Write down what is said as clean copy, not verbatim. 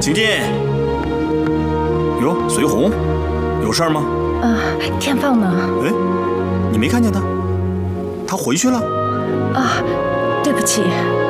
行进。哟，随红，有事儿吗？ 天放呢？ 哎，你没看见他？他回去了？ 对不起。